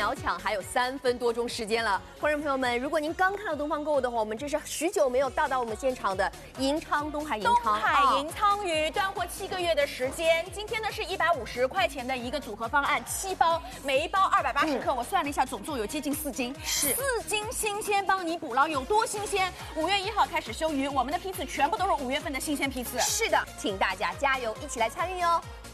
秒抢还有3分多钟时间了。观众朋友们，如果您刚看到东方购物的话，我们这是许久没有到达我们现场的银昌东海银昌银鲳鱼断货7个月的时间，今天呢是150块钱的一个组合方案，7包，每一包280克，我算了一下，总重有接近4斤，是4斤新鲜帮你捕捞，有多新鲜？5月1号开始休渔，我们的批次全部都是5月份的新鲜批次。 是的，请大家加油，一起来参与哦。